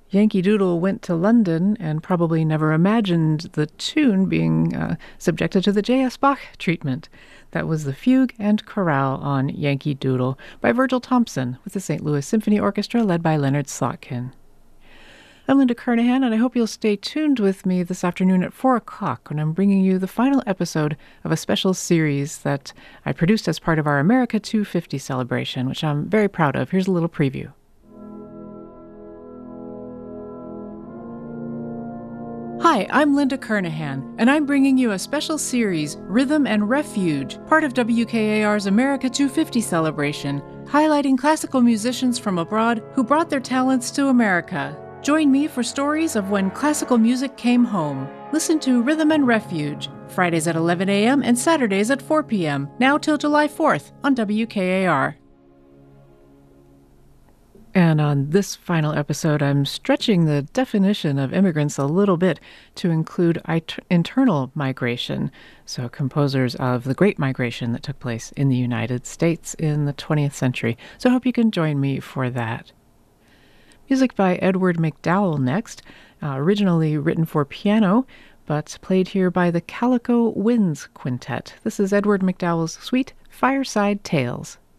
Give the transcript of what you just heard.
Yankee Doodle went to London and probably never imagined the tune being subjected to the J.S. Bach treatment. That was the Fugue and Chorale on Yankee Doodle by Virgil Thompson with the St. Louis Symphony Orchestra led by Leonard Slotkin. I'm Linda Kernahan, and I hope you'll stay tuned with me this afternoon at 4 o'clock when I'm bringing you the final episode of a special series that I produced as part of our America 250 celebration, which I'm very proud of. Here's a little preview. Hi, I'm Linda Kernahan, and I'm bringing you a special series, Rhythm and Refuge, part of WKAR's America 250 celebration, highlighting classical musicians from abroad who brought their talents to America. Join me for stories of when classical music came home. Listen to Rhythm and Refuge, Fridays at 11 a.m. and Saturdays at 4 p.m., now till July 4th on WKAR. And on this final episode, I'm stretching the definition of immigrants a little bit to include internal migration, so composers of the Great Migration that took place in the United States in the 20th century. So I hope you can join me for that. Music by Edward McDowell next, originally written for piano, but played here by the Calico Winds Quintet. This is Edward McDowell's Sweet Fireside Tales.